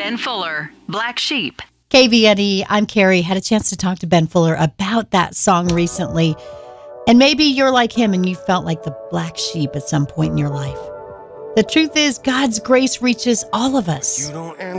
Ben Fuller, Black Sheep. KVNE, I'm Carrie. Had a chance to talk to Ben Fuller about that song recently. And maybe you're like him and you felt like the black sheep at some point in your life. The truth is, God's grace reaches all of us.